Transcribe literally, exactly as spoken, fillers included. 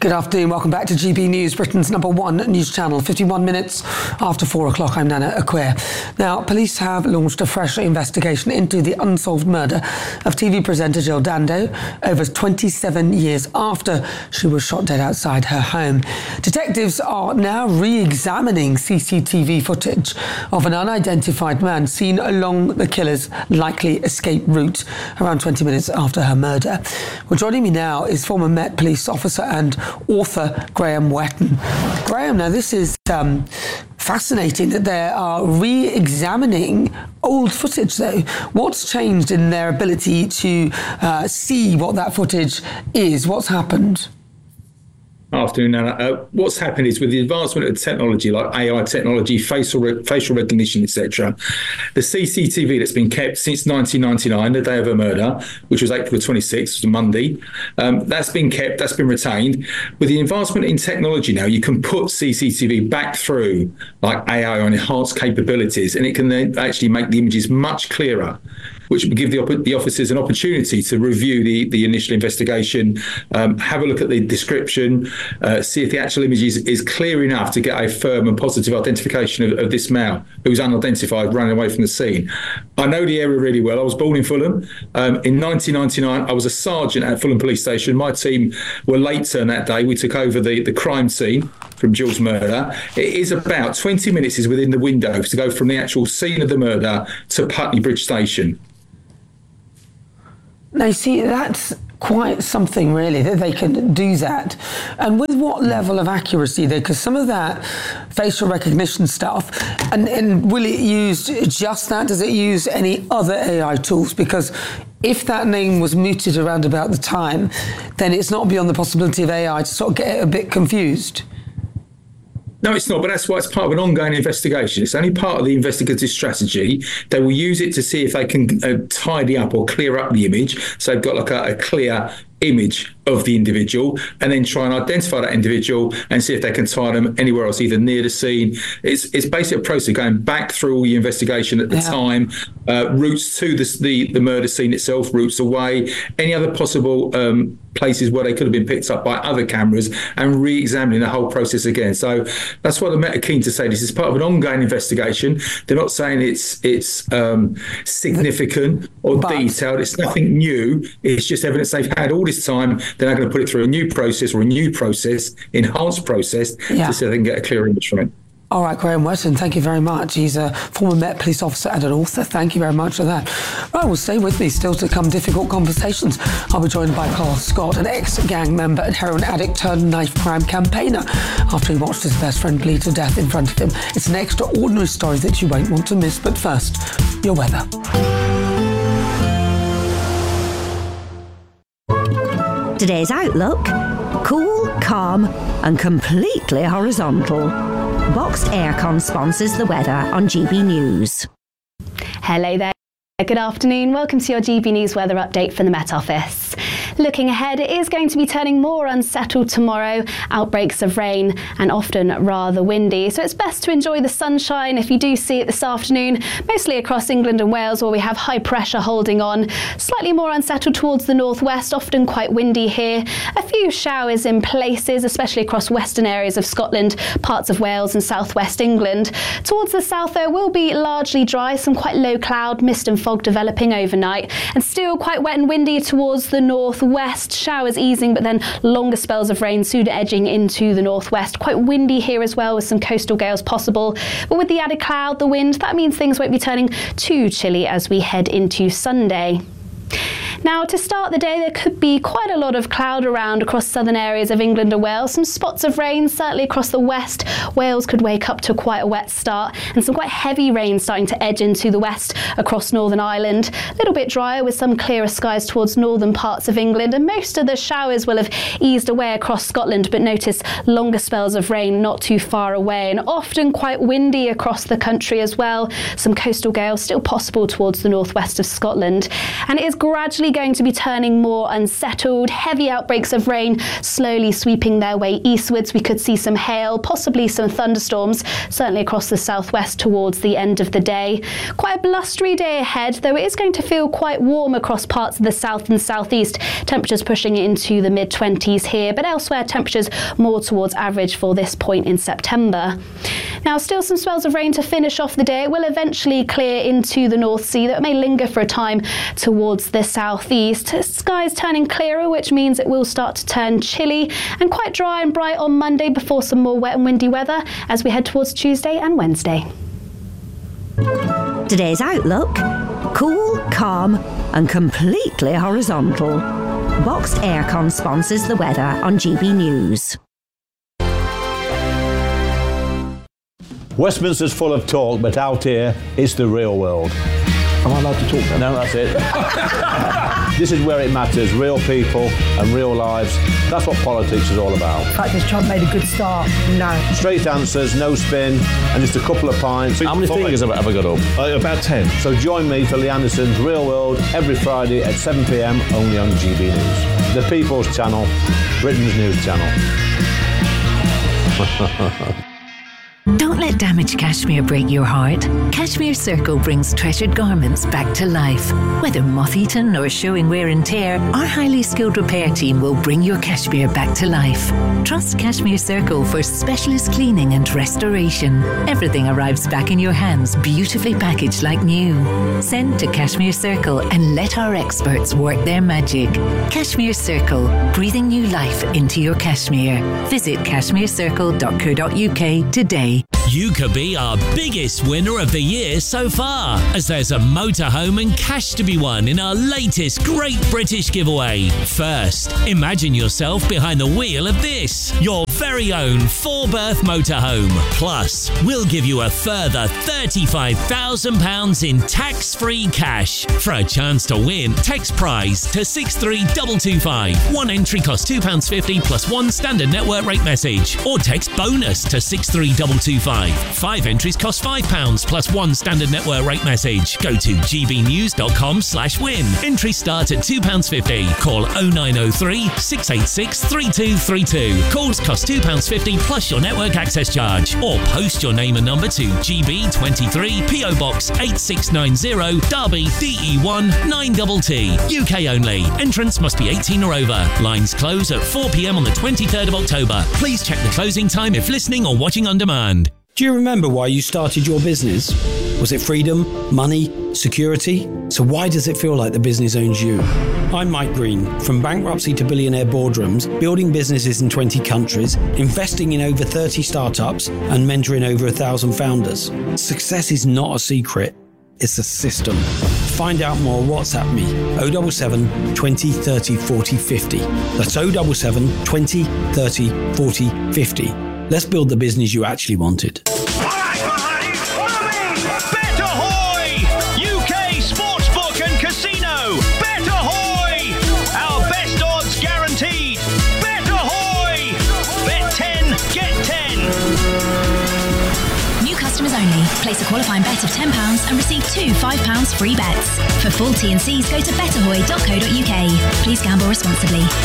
Good afternoon, welcome back to G B News, Britain's number one news channel. fifty-one minutes after four o'clock, I'm Nana Acquia. Now, police have launched a fresh investigation into the unsolved murder of T V presenter Jill Dando over twenty-seven years after she was shot dead outside her home. Detectives are now re-examining C C T V footage of an unidentified man seen along the killer's likely escape route around twenty minutes after her murder. Well, joining me now is former Met Police officer and author Graham Whetton. Graham, now this is um, fascinating that they are re-examining old footage though. What's changed in their ability to uh, see what that footage is? What's happened? Afternoon, Nana. Uh, what's happened is with the advancement of technology like A I technology, facial re- facial recognition, et cetera, the C C T V that's been kept since nineteen ninety-nine, the day of her murder, which was April twenty-sixth, was a Monday, um, that's been kept, that's been retained. With the advancement in technology now, you can put C C T V back through like A I on enhanced capabilities, and it can then actually make the images much clearer, which would give the, op- the officers an opportunity to review the, the initial investigation, um, have a look at the description, uh, see if the actual image is, is clear enough to get a firm and positive identification of, of this male who was unidentified running away from the scene. I know the area really well. I was born in Fulham. Um, in nineteen ninety-nine, I was a sergeant at Fulham Police Station. My team were late turn that day. We took over the, the crime scene from Jill's murder. It is about twenty minutes is within the window to go from the actual scene of the murder to Putney Bridge Station. Now, you see, that's quite something, really, that they can do that. And with what level of accuracy, though? Because some of that facial recognition stuff, and, and will it use just that? Does it use any other A I tools? Because if that name was mooted around about the time, then it's not beyond the possibility of A I to sort of get a bit confused. No, it's not, but that's why it's part of an ongoing investigation. It's only part of the investigative strategy. They will use it to see if they can uh, tidy up or clear up the image. So they've got like a, a clear image of the individual and then try and identify that individual and see if they can tie them anywhere else, either near the scene. It's it's basically a process going back through all your investigation at the yeah. time, uh, routes to the, the the murder scene itself, routes away, any other possible um, places where they could have been picked up by other cameras, and re-examining the whole process again. So that's why the Met are keen to say this is part of an ongoing investigation. They're not saying it's it's um, significant or but, detailed. It's nothing new. It's just evidence they've had all this time. They're now going to put it through a new process or a new process, enhanced process, yeah. to see if they can get a clear image from it. All right, Graham Whetton, thank you very much. He's a former Met Police officer and an author. Thank you very much for that. Right, well, stay with me. Still to come, difficult conversations. I'll be joined by Carl Scott, an ex-gang member and heroin addict turned knife crime campaigner, after he watched his best friend bleed to death in front of him. It's an extraordinary story that you won't want to miss. But first, your weather. Today's outlook: cool, calm and completely horizontal. Boxed Aircon sponsors the weather on G B News. Hello there. Good afternoon. Welcome to your G B News weather update from the Met Office. Looking ahead, it is going to be turning more unsettled tomorrow. Outbreaks of rain and often rather windy. So it's best to enjoy the sunshine if you do see it this afternoon, mostly across England and Wales where we have high pressure holding on. Slightly more unsettled towards the northwest, often quite windy here. A few showers in places, especially across western areas of Scotland, parts of Wales and southwest England. Towards the south, though, will be largely dry, some quite low cloud, mist and fog developing overnight, and still quite wet and windy towards the northwest. Showers easing, but then longer spells of rain soon edging into the northwest. Quite windy here as well, with some coastal gales possible. But with the added cloud, the wind, that means things won't be turning too chilly as we head into Sunday. Now, to start the day, there could be quite a lot of cloud around across southern areas of England and Wales. Some spots of rain, certainly across the west. Wales could wake up to quite a wet start, and some quite heavy rain starting to edge into the west across Northern Ireland. A little bit drier with some clearer skies towards northern parts of England, and most of the showers will have eased away across Scotland, but notice longer spells of rain not too far away, and often quite windy across the country as well. Some coastal gales still possible towards the northwest of Scotland, and it is gradually going to be turning more unsettled. Heavy outbreaks of rain slowly sweeping their way eastwards. We could see some hail, possibly some thunderstorms, certainly across the southwest towards the end of the day. Quite a blustery day ahead, though it is going to feel quite warm across parts of the south and southeast. Temperatures pushing into the mid twenties here, but elsewhere temperatures more towards average for this point in September. Now, still some spells of rain to finish off the day. It will eventually clear into the North Sea, that may linger for a time towards the southeast. Skies turning clearer, which means it will start to turn chilly and quite dry and bright on Monday before some more wet and windy weather as we head towards Tuesday and Wednesday. Today's outlook: cool, calm and completely horizontal. Boxed Aircon sponsors the weather on G B News. Westminster's full of talk, but out here, it's the real world. Am I allowed to talk then? No, that's it. This is where it matters. Real people and real lives. That's what politics is all about. In fact, has Trump made a good start? No. Straight answers, no spin, and just a couple of pints. How many fingers have I ever got up? Uh, about ten. So join me for Lee Anderson's Real World every Friday at seven p m only on G B News. The People's Channel, Britain's news channel. Don't let damaged cashmere break your heart. Cashmere Circle brings treasured garments back to life. Whether moth-eaten or showing wear and tear, our highly skilled repair team will bring your cashmere back to life. Trust Cashmere Circle for specialist cleaning and restoration. Everything arrives back in your hands, beautifully packaged like new. Send to Cashmere Circle and let our experts work their magic. Cashmere Circle, breathing new life into your cashmere. Visit cashmere circle dot co dot u k today. You could be our biggest winner of the year so far, as there's a motorhome and cash to be won in our latest Great British Giveaway. First, imagine yourself behind the wheel of this, your very own four-berth motorhome. Plus, we'll give you a further thirty-five thousand pounds in tax-free cash. For a chance to win, text prize to six three two two five. One entry costs two pounds fifty plus one standard network rate message, or text bonus to six three two two five. Five entries cost five pounds plus one standard network rate message. Go to g b news dot com slash win. Entries start at two pounds fifty. Call oh nine oh three, six eight six, three two three two. Calls cost two pounds fifty plus your network access charge. Or post your name and number to G B twenty-three, P O Box eight six nine zero, Derby, D E one nine T T. U K only. Entrance must be eighteen or over. Lines close at four p m on the twenty-third of October. Please check the closing time if listening or watching on demand. Do you remember why you started your business? Was it freedom, money, security? So why does it feel like the business owns you? I'm Mike Green. From bankruptcy to billionaire boardrooms, building businesses in twenty countries, investing in over thirty startups, and mentoring over a thousand founders. Success is not a secret. It's a system. To find out more, WhatsApp me oh seven seven, twenty, thirty, forty, fifty. That's oh seven seven, twenty, thirty, forty, fifty. Let's build the business you actually wanted. All right, buddy, follow me! Bet Ahoy! U K Sportsbook and Casino! Bet Ahoy! Our best odds guaranteed! Bet Ahoy! Bet ten, get ten! New customers only. Place a qualifying bet of ten pounds and receive two five pounds free bets. For full T and Cs, go to bet ahoy dot co dot u k. Please gamble responsibly.